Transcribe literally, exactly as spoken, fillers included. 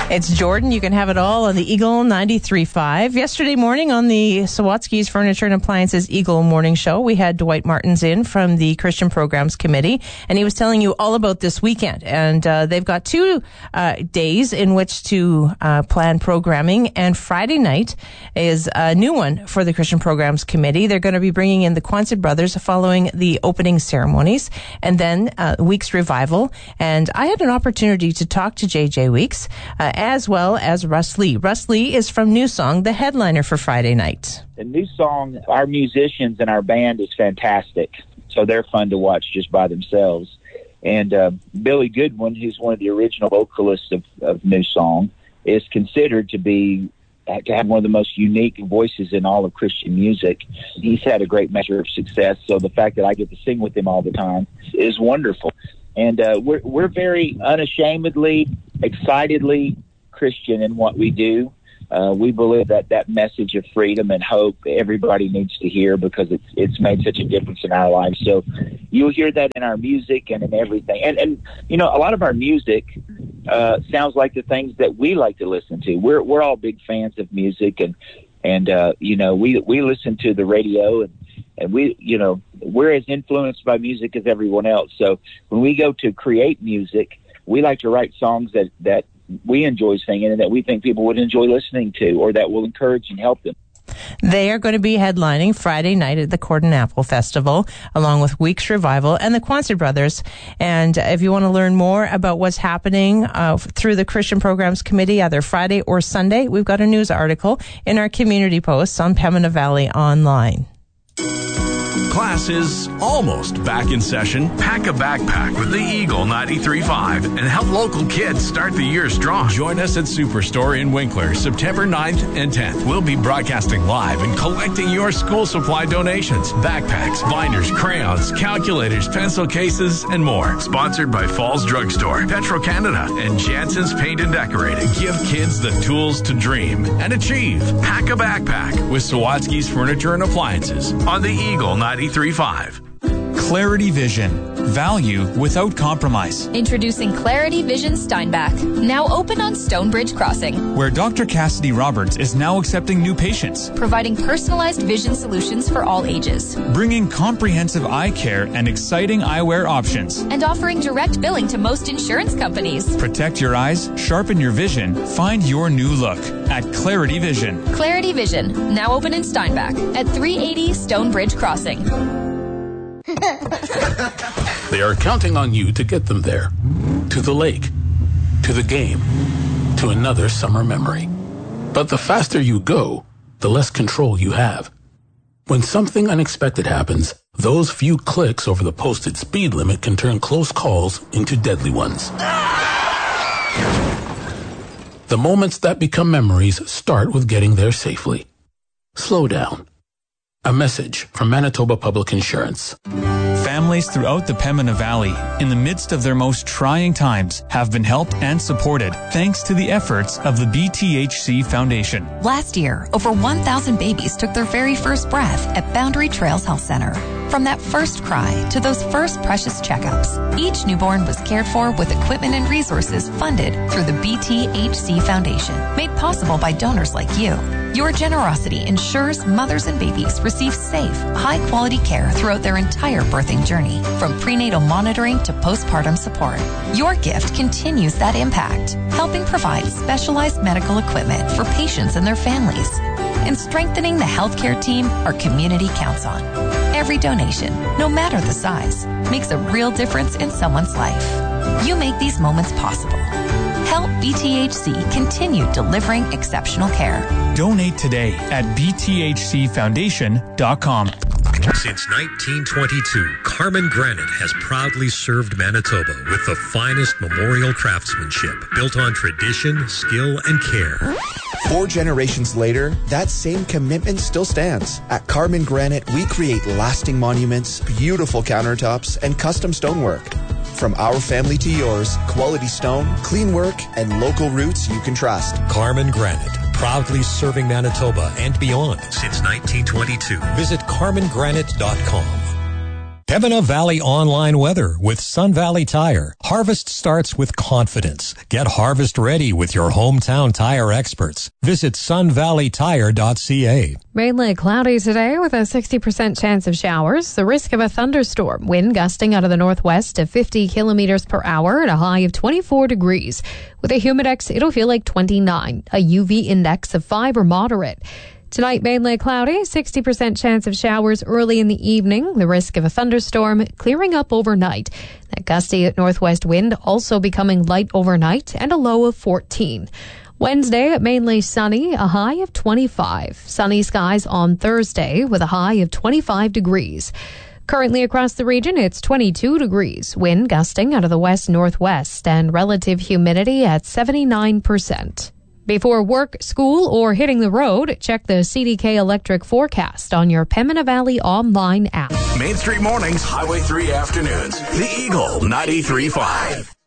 It's Jordan. You can have it all on the Eagle ninety-three point five. Yesterday morning on the Sawatsky's Furniture and Appliances Eagle Morning Show, we had Dwight Martins in from the Christian Programs Committee, and he was telling you all about this weekend. And uh, they've got two uh, days in which to uh, plan programming, and Friday night is a new one for the Christian Programs Committee. They're going to be bringing in the Quonset brothers following the opening ceremonies, and then uh, Weeks Revival. And I had an opportunity to talk to J J Weeks, uh, as well as Russ Lee. Russ Lee is from New Song, the headliner for Friday night. The New Song, our musicians and our band is fantastic, so they're fun to watch just by themselves. And uh, Billy Goodwin, who's one of the original vocalists of, of New Song, is considered to be to have one of the most unique voices in all of Christian music. He's had a great measure of success, so the fact that I get to sing with him all the time is wonderful. And uh, we're we're very unashamedly, excitedly Christian in what we do. Uh, we believe that that message of freedom and hope everybody needs to hear, because it's it's made such a difference in our lives. So you'll hear that in our music and in everything. And, and you know, a lot of our music uh, sounds like the things that we like to listen to. We're we're all big fans of music, and and uh, you know, we we listen to the radio, and and we you know we're as influenced by music as everyone else. So when we go to create music, we like to write songs that that we enjoy singing and that we think people would enjoy listening to, or that will encourage and help them. They are going to be headlining Friday night at the Corn and Apple Festival, along with Weeks Revival and the Quonset brothers. And if you want to learn more about what's happening uh, through the Christian Programs Committee, either Friday or Sunday, we've got a news article in our community posts on Pembina Valley Online. Class is almost back in session. Pack a backpack with the Eagle ninety-three point five and help local kids start the year strong. Join us at Superstore in Winkler, September ninth and tenth. We'll be broadcasting live and collecting your school supply donations. Backpacks, binders, crayons, calculators, pencil cases, and more. Sponsored by Falls Drugstore, Petro-Canada, and Jansen's Paint and Decorating. Give kids the tools to dream and achieve. Pack a backpack with Sawatsky's Furniture and Appliances on the Eagle ninety-three point five. Clarity Vision. Value without compromise. Introducing Clarity Vision Steinbach. Now open on Stonebridge Crossing. Where Doctor Cassidy Roberts is now accepting new patients. Providing personalized vision solutions for all ages. Bringing comprehensive eye care and exciting eyewear options. And offering direct billing to most insurance companies. Protect your eyes, sharpen your vision, find your new look at Clarity Vision. Clarity Vision. Now open in Steinbach at three eighty Stonebridge Crossing. They are counting on you to get them there. To the lake. To the game. To another summer memory. But the faster you go, the less control you have. When something unexpected happens, those few clicks over the posted speed limit can turn close calls into deadly ones. The moments that become memories start with getting there safely. Slow down. A message from Manitoba Public Insurance. Families throughout the Pembina Valley, in the midst of their most trying times, have been helped and supported thanks to the efforts of the B T H C Foundation. Last year, over one thousand babies took their very first breath at Boundary Trails Health Center. From that first cry to those first precious checkups, each newborn was cared for with equipment and resources funded through the B T H C Foundation, made possible by donors like you. Your generosity ensures mothers and babies receive safe, high-quality care throughout their entire birthing journey, from prenatal monitoring to postpartum support. Your gift continues that impact, helping provide specialized medical equipment for patients and their families, and strengthening the healthcare team our community counts on. Every donation, no matter the size, makes a real difference in someone's life. You make these moments possible. Help B T H C continue delivering exceptional care. Donate today at b t h c foundation dot com. Since nineteen twenty-two, Carmen Granite has proudly served Manitoba with the finest memorial craftsmanship built on tradition, skill, and care. Four generations later, that same commitment still stands. At Carmen Granite, we create lasting monuments, beautiful countertops, and custom stonework. From our family to yours, quality stone, clean work, and local roots you can trust. Carmen Granite, proudly serving Manitoba and beyond since nineteen twenty-two. Visit carmen granite dot com. Pembina Valley online weather with Sun Valley Tire. Harvest starts with confidence. Get harvest ready with your hometown tire experts. Visit sun valley tire dot c a. Mainly cloudy today with a sixty percent chance of showers. The risk of a thunderstorm. Wind gusting out of the northwest to fifty kilometers per hour at a high of twenty-four degrees. With a humidex, it'll feel like twenty-nine. A U V index of five or moderate. Tonight, mainly cloudy, sixty percent chance of showers early in the evening. The risk of a thunderstorm clearing up overnight. That gusty northwest wind also becoming light overnight and a low of fourteen. Wednesday, mainly sunny, a high of twenty-five. Sunny skies on Thursday with a high of twenty-five degrees. Currently across the region, it's twenty-two degrees. Wind gusting out of the west-northwest and relative humidity at seventy-nine percent. Before work, school, or hitting the road, check the C D K Electric forecast on your Pembina Valley online app. Main Street Mornings, Highway three Afternoons. The Eagle ninety-three point five.